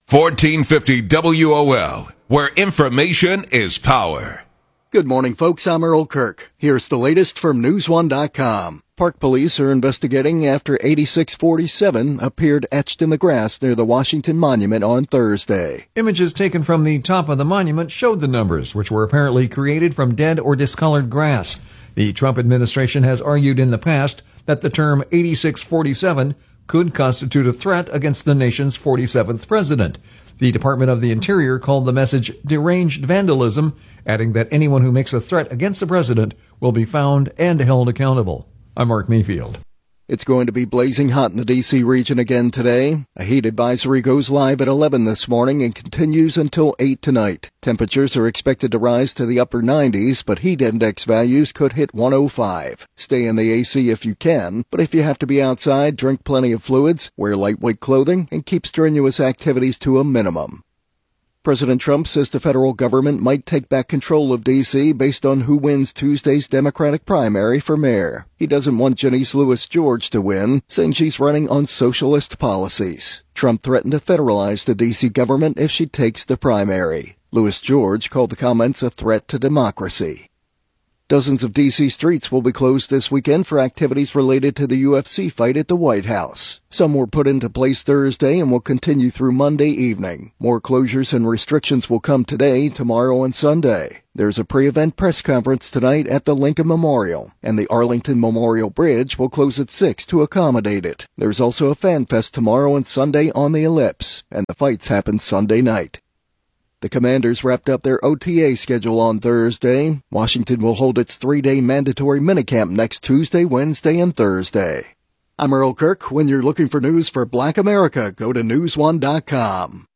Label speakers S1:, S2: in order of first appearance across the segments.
S1: 1450 WOL, where information is power.
S2: Good morning, folks. I'm Earl Kirk. Here's the latest from News1.com. Park police are investigating after 8647 appeared etched in the grass near the Washington Monument on Thursday.
S3: Images taken from the top of the monument showed the numbers, which were apparently created from dead or discolored grass. The Trump administration has argued in the past that the term 8647 could constitute a threat against the nation's 47th president. The Department of the Interior called the message deranged vandalism, adding that anyone who makes a threat against the president will be found and held accountable. I'm Mark Mayfield.
S2: It's going to be blazing hot in the D.C. region again today. A heat advisory goes live at 11 this morning and continues until 8 tonight. Temperatures are expected to rise to the upper 90s, but heat index values could hit 105. Stay in the AC if you can, but if you have to be outside, drink plenty of fluids, wear lightweight clothing, and keep strenuous activities to a minimum. President Trump says the federal government might take back control of D.C. based on who wins Tuesday's Democratic primary for mayor. He doesn't want Janice Lewis George to win, saying she's running on socialist policies. Trump threatened to federalize the D.C. government if she takes the primary. Lewis George called the comments a threat to democracy. Dozens of D.C. streets will be closed this weekend for activities related to the UFC fight at the White House. Some were put into place Thursday and will continue through Monday evening. More closures and restrictions will come today, tomorrow, and Sunday. There's a pre-event press conference tonight at the Lincoln Memorial, and the Arlington Memorial Bridge will close at 6 to accommodate it. There's also a fan fest tomorrow and Sunday on the Ellipse, and the fights happen Sunday night. The Commanders wrapped up their OTA schedule on Thursday. Washington will hold its 3-day mandatory minicamp next Tuesday, Wednesday, and Thursday. I'm Earl Kirk. When you're looking for news for Black America, go to News1.com.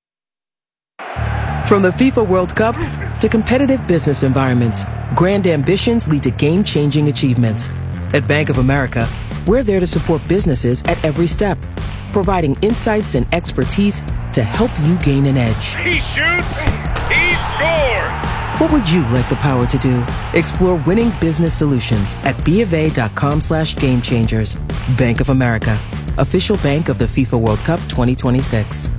S4: From the FIFA World Cup to competitive business environments, grand ambitions lead to game-changing achievements. At Bank of America, we're there to support businesses at every step, providing insights and expertise to help you gain an edge.
S5: He shoots, he scores!
S4: What would you like the power to do? Explore winning business solutions at BofA.com/gamechangers. Bank of America, official bank of the FIFA World Cup 2026.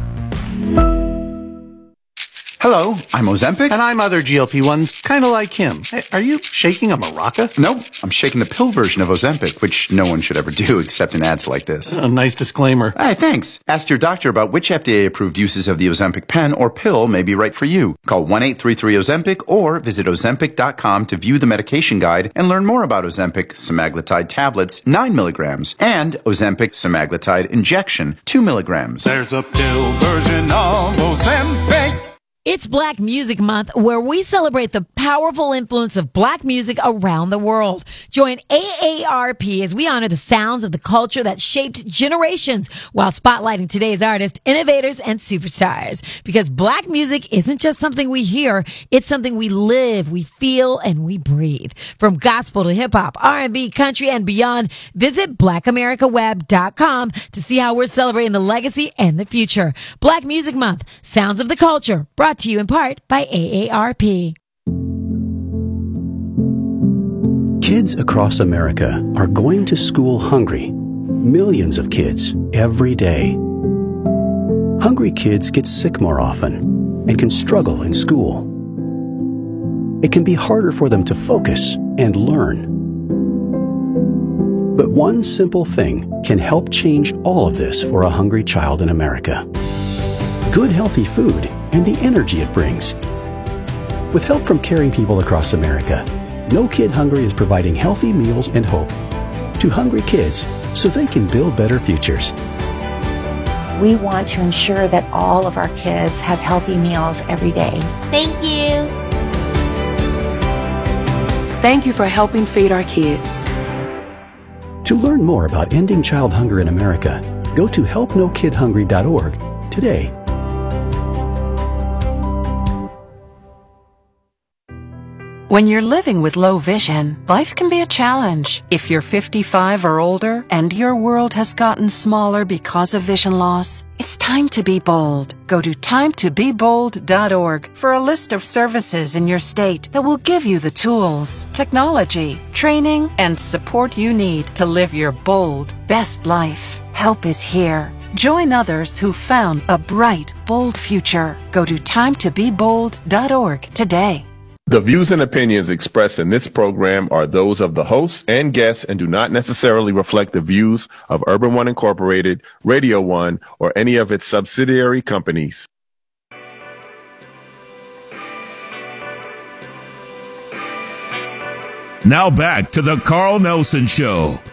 S6: Hello, I'm Ozempic.
S7: And I'm other GLP-1s, kind of like him. Hey, are you shaking a maraca?
S6: No, I'm shaking the pill version of Ozempic, which no one should ever do except in ads like this.
S7: A nice disclaimer.
S6: Hey, thanks. Ask your doctor about which FDA-approved uses of the Ozempic pen or pill may be right for you. Call 1-833-OZEMPIC or visit Ozempic.com to view the medication guide and learn more about Ozempic semaglutide tablets, 9 milligrams, and Ozempic semaglutide injection, 2 milligrams.
S5: There's a pill version of Ozempic.
S8: It's Black Music Month, where we celebrate the powerful influence of black music around the world. Join AARP as we honor the sounds of the culture that shaped generations while spotlighting today's artists, innovators, and superstars. Because black music isn't just something we hear, it's something we live, we feel, and we breathe. From gospel to hip-hop, R&B, country, and beyond, visit BlackAmericaWeb.com to see how we're celebrating the legacy and the future. Black Music Month, Sounds of the Culture, brought to you in part by AARP.
S9: Kids across America are going to school hungry. Millions of kids every day. Hungry kids get sick more often and can struggle in school. It can be harder for them to focus and learn. But one simple thing can help change all of this for a hungry child in America. Good, healthy food and the energy it brings. With help from caring people across America, No Kid Hungry is providing healthy meals and hope to hungry kids so they can build better futures.
S10: We want to ensure that all of our kids have healthy meals every day.
S11: Thank you.
S12: Thank you for helping feed our kids.
S9: To learn more about ending child hunger in America, go to helpnokidhungry.org today.
S13: When you're living with low vision, life can be a challenge. If you're 55 or older and your world has gotten smaller because of vision loss, it's time to be bold. Go to timetobebold.org for a list of services in your state that will give you the tools, technology, training, and support you need to live your bold, best life. Help is here. Join others who found a bright, bold future. Go to timetobebold.org today.
S11: The views and opinions expressed in this program are those of the hosts and guests and do not necessarily reflect the views of Urban One Incorporated, Radio One, or any of its subsidiary companies.
S1: Now back to the Carl Nelson Show